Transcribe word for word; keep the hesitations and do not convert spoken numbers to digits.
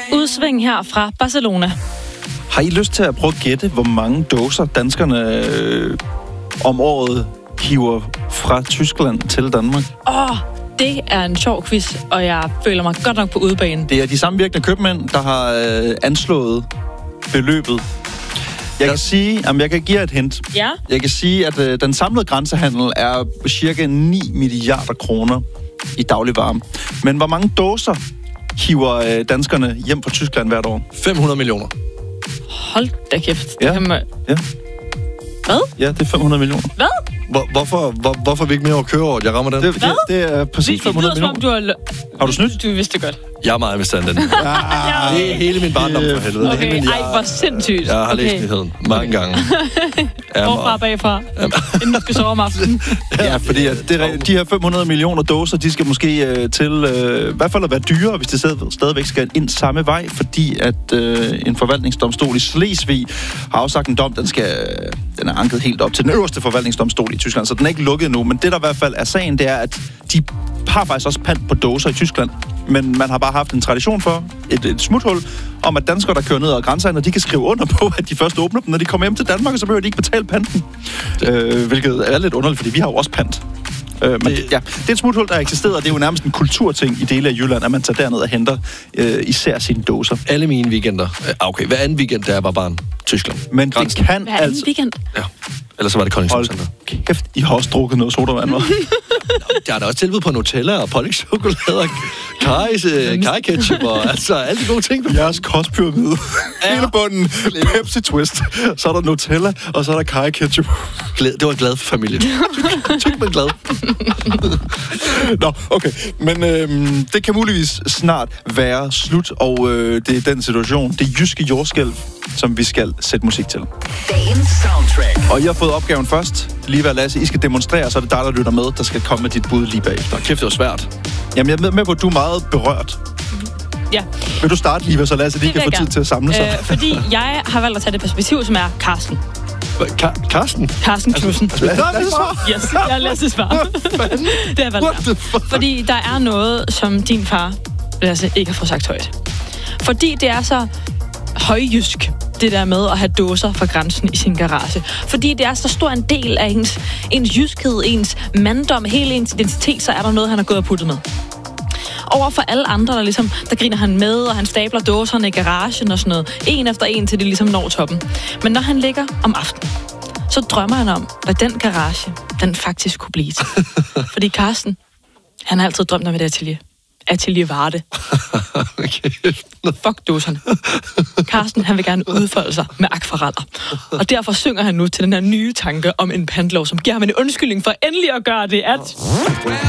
udsving her fra Barcelona. Har I lyst til at prøve at gætte, hvor mange dåser danskerne øh, om året hiver fra Tyskland til Danmark? Åh, oh, det er en sjov quiz, og jeg føler mig godt nok på udebane. Det er de samvirkende købmænd, der har øh, anslået beløbet. Jeg kan sige, jamen jeg kan give jer et hint. Ja? Jeg kan sige, at øh, den samlede grænsehandel er cirka ni milliarder kroner i dagligvarer. Men hvor mange dåser hiver øh, danskerne hjem fra Tyskland hvert år? fem hundrede millioner. Hold da kæft. Det Ja. kan man... Ja. Hvad? Ja, det er fem hundrede millioner. Hvad? Hvor, hvorfor, hvor, hvorfor er vi ikke mere over køreåret? Jeg rammer den. Det, det, det er præcis Det fem hundrede lyder, som om millioner. du har... Har du snydt? Du vidste det godt. Jeg er meget med den. Ah, Det er hele min barndom for helvede. Okay, Hele min- ej, hvor sindssygt. Jeg har okay. læst nyheden mange gange. Ja, Forfra bagfra, inden du skal sove om aftenen. Ja, fordi at det, er- de her fem hundrede millioner dåser, de skal måske øh, til, øh, i hvert fald at være dyrere, hvis det stadig- stadigvæk skal ind samme vej, fordi at øh, en forvaltningsdomstol i Slesvig har afsagt en dom, den, skal, den er anket helt op til den øverste forvaltningsdomstol i Tyskland, så den er ikke lukket nu. Men det, der i hvert fald er sagen, det er, at de har faktisk også pant på dåser i Tyskland, men man har bare haft en tradition for, et, et smuthul, om at danskere, der kører ned ad grænserne, de kan skrive under på, at de først åbner dem, når de kommer hjem til Danmark, og så behøver de ikke betale panten. Øh, hvilket er lidt underligt, fordi vi har jo også pant. Øh, men det, ja, det er et smuthul, der eksisterer, og det er jo nærmest en kulturting i dele af Jylland, at man tager derned og henter øh, især sine dåser. Alle mine weekender. Øh, Okay, hver anden weekend, da jeg var barn. Tyskland. Men Grænsen. det kan Hver anden altså... weekend. Ja. Ellers så var det Kolding Center. Hold kæft, I har også drukket noget sodavand, hva'? Der er da også tilbud på Nutella og pålægschokolade og kajs, øh, kaj-ketchup og altså alle de gode ting. Jeres kostpyramide. Hele bunden. Pepsi Twist. Så er der Nutella, og så er der kaj ketchup. Glæd, det var glad for familien. Tyk, men glad. Nå, okay. Men øhm, det kan muligvis snart være slut, og øh, det er den situation, det jyske jordskælv, som vi skal sætte musik til. Dagens soundtrack. Og I har fået opgaven først. Lige hvad Lasse, I skal demonstrere, så er det dig, der lytter med, der skal komme med dit bud lige bagefter. Kæft, det var svært. Jamen, jeg er med, med på, at du er meget berørt. Ja. Vil du starte lige, så Lasse lige kan få tid til at samle sig? Øh, fordi jeg har valgt at tage det perspektiv, som er Karsten. Ka- Karsten? Karsten Knudsen. Lasse svar. Yes, jeg er Lasses far. Det har jeg valgt der. Fordi der er noget, som din far, Lasse, ikke har fået sagt højt. Fordi det er så højjysk, det der med at have dåser fra grænsen i sin garage. Fordi det er så stor en del af ens, ens jyskhed, ens manddom, hele ens identitet, så er der noget, han har gået og puttet med. Over for alle andre, der, ligesom, der griner han med, og han stabler dåserne i garagen og sådan noget. En efter en, til de ligesom når toppen. Men når han ligger om aftenen, så drømmer han om, hvad den garage, den faktisk kunne blive til. Fordi Karsten, han har altid drømt om et atelier. Atelier Varde. Okay. Fuck dåserne. Karsten, han vil gerne udfolde sig med akvareller. Og derfor synger han nu til den her nye tanke om en pantlov, som giver ham en undskyldning for endelig at gøre det, at...